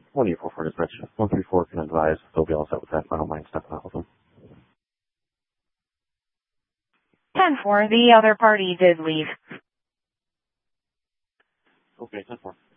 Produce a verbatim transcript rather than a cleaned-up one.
one eight four four dispatch. one three four can advise. They'll be all set with that. I don't mind stepping out with them. ten four, the other party did leave. Okay, ten four.